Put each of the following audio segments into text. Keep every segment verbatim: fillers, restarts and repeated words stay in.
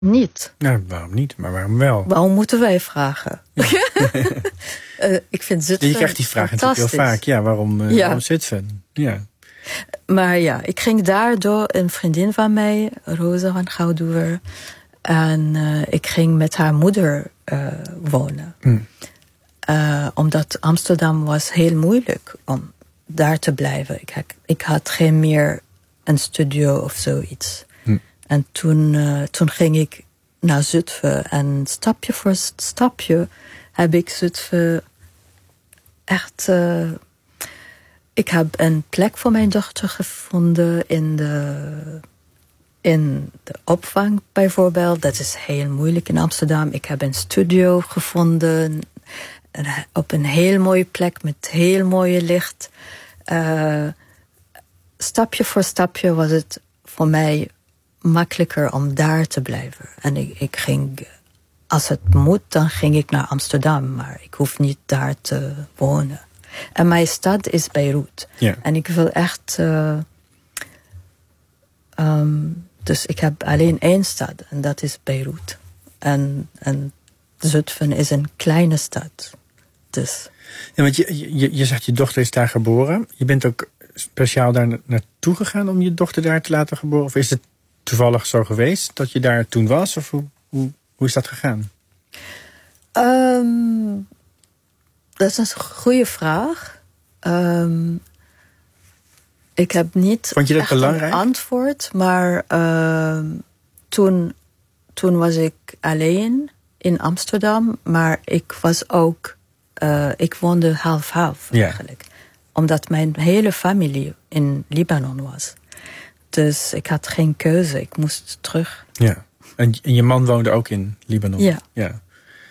niet. Nou, waarom niet? Maar waarom wel? Waarom moeten wij vragen? Ja. uh, ik vind Zutphen Je krijgt die vraag natuurlijk heel vaak. Ja, waarom, uh, ja. waarom Zutphen? Ja. Maar ja, ik ging daar door een vriendin van mij, Rosa van Goudoever. En uh, ik ging met haar moeder uh, wonen. Hmm. Uh, omdat Amsterdam was heel moeilijk om daar te blijven. Ik, ik had geen meer een studio of zoiets. Hmm. En toen, uh, toen ging ik naar Zutphen. En stapje voor stapje heb ik Zutphen echt... Uh, ik heb een plek voor mijn dochter gevonden in de, in de opvang bijvoorbeeld. Dat is heel moeilijk in Amsterdam. Ik heb een studio gevonden op een heel mooie plek met heel mooie licht. Uh, stapje voor stapje was het voor mij makkelijker om daar te blijven. En ik, ik ging, als het moet, dan ging ik naar Amsterdam. Maar ik hoef niet daar te wonen. En mijn stad is Beirut. Ja. En ik wil echt... Uh, um, dus ik heb alleen één stad. En dat is Beirut. En, en Zutphen is een kleine stad. Dus. Ja, want je, je, je zegt je dochter is daar geboren. Je bent ook speciaal daar naartoe gegaan om je dochter daar te laten geboren? Of is het toevallig zo geweest dat je daar toen was? Of hoe, hoe, hoe is dat gegaan? Um, dat is een goede vraag. Um, ik heb niet Vond je dat echt belangrijk? een antwoord. Maar uh, toen, toen was ik alleen in Amsterdam. Maar ik was ook... Uh, ik woonde half-half eigenlijk. Ja. Omdat mijn hele familie in Libanon was. Dus ik had geen keuze. Ik moest terug. Ja. En, en je man woonde ook in Libanon? Ja. Ja.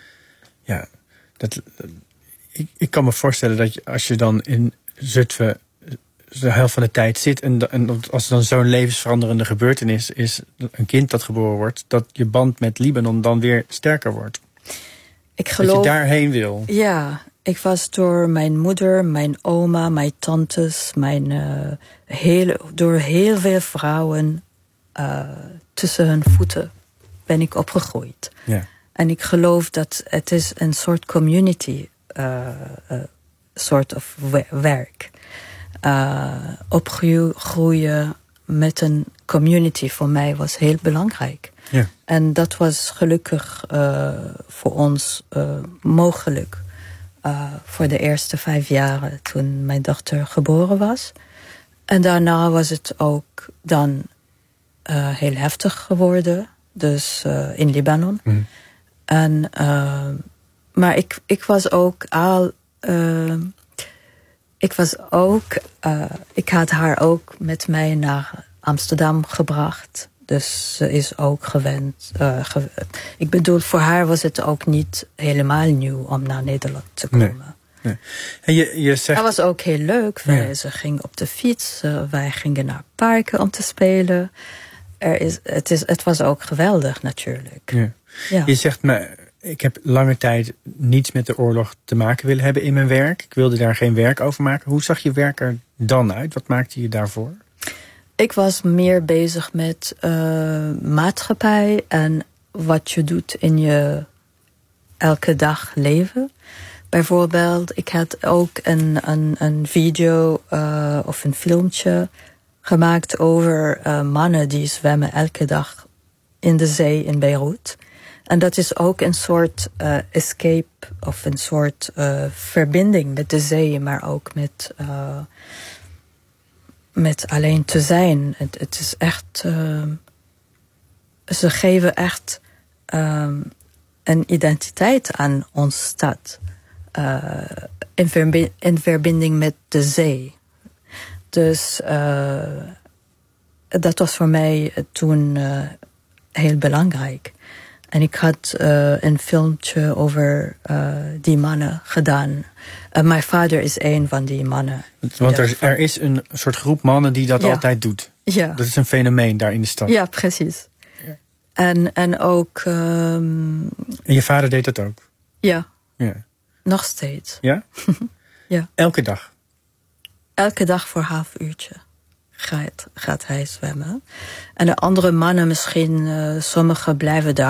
Ja. Dat, ik, ik kan me voorstellen dat je, als je dan in Zutphen de helft van de tijd zit... en, en als er dan zo'n levensveranderende gebeurtenis is... een kind dat geboren wordt... dat je band met Libanon dan weer sterker wordt. Ik geloof, dat je daarheen wil. Ja, ik was door mijn moeder, mijn oma, mijn tantes... Mijn, uh, hele, door heel veel vrouwen uh, tussen hun voeten ben ik opgegroeid. Ja. En ik geloof dat het is een soort community, uh, uh, soort of werk. Uh, opgroeien met een community voor mij was heel belangrijk. Ja. En dat was gelukkig uh, voor ons uh, mogelijk. Uh, voor de eerste vijf jaren toen mijn dochter geboren was. En daarna was het ook dan uh, heel heftig geworden. Dus uh, in Libanon. Mm. En, uh, maar ik, ik was ook al... Uh, ik was ook... Uh, ik had haar ook met mij naar Amsterdam gebracht. Dus ze is ook gewend. Uh, ge- ik bedoel, voor haar was het ook niet helemaal nieuw om naar Nederland te komen. Nee, nee. En je, je zegt... Dat was ook heel leuk. Ja. Wij, ze ging op de fiets. Uh, wij gingen naar parken om te spelen. Er is, het, is, het was ook geweldig natuurlijk. Ja. Ja. Je zegt me, ik heb lange tijd niets met de oorlog te maken willen hebben in mijn werk. Ik wilde daar geen werk over maken. Hoe zag je werk er dan uit? Wat maakte je daarvoor? Ik was meer bezig met uh, maatschappij en wat je doet in je elke dag leven. Bijvoorbeeld, ik had ook een, een, een video uh, of een filmpje gemaakt over uh, mannen die zwemmen elke dag in de zee in Beirut. En dat is ook een soort uh, escape of een soort uh, verbinding met de zee, maar ook met... Uh, met alleen te zijn. Het, het is echt... Uh, ze geven echt um, een identiteit aan onze stad. Uh, in, verbi- in verbinding met de zee. Dus uh, dat was voor mij toen uh, heel belangrijk. En ik had uh, een filmpje over uh, die mannen gedaan. Uh, mijn vader is een van die mannen. Want er, er is een soort groep mannen die dat ja. altijd doet. Ja. Dat is een fenomeen daar in de stad. Ja, precies. Ja. En, en ook... Um, en je vader deed dat ook? Ja. Ja. Nog steeds. Ja? Ja. Elke dag? Elke dag voor een half uurtje. gaat, gaat hij zwemmen. En de andere mannen misschien, uh, sommigen blijven daar.